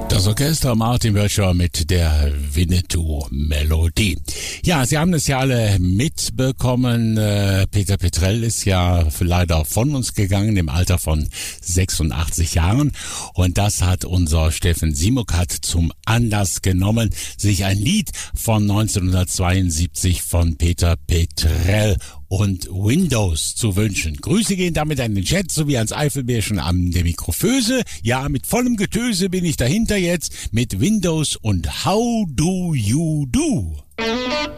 Das Orchester Martin Wölscher mit der Winnetou-Melodie. Ja, Sie haben es ja alle mitbekommen. Peter Petrell ist ja leider von uns gegangen im Alter von 86 Jahren. Und das hat unser Steffen Simukat zum Anlass genommen, sich ein Lied von 1972 von Peter Petrell und Windows zu wünschen. Grüße gehen damit an den Chat sowie ans Eifelbärchen an der Mikroföse. Ja, mit vollem Getöse bin ich dahinter jetzt mit Windows und How Do You Do?